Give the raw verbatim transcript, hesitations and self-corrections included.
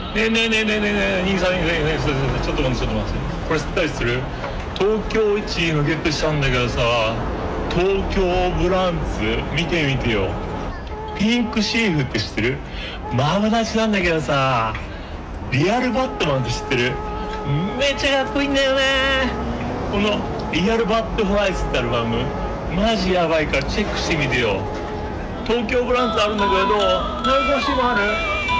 ねえねえねえねえねえねえ兄さん、ねえねえちょっと待ってちょっと待ってこれ知ったりする？東京いちいのゲットしたんだけどさ、東京ブランツ見てみてよ。ピンクシーフって知ってる？マブダチなんだけどさ、リアルバットマンって知ってる？めっちゃかっこいいんだよね。このリアルバットファイスってアルバムマジやばいからチェックしてみてよ。東京ブランツあるんだけど、懐かしいもある？